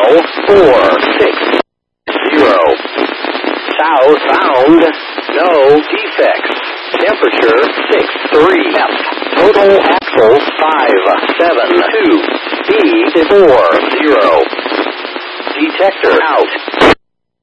460. Southbound, no defects. Temperature 63. F. Total axle 572. Speed 40. Detector out.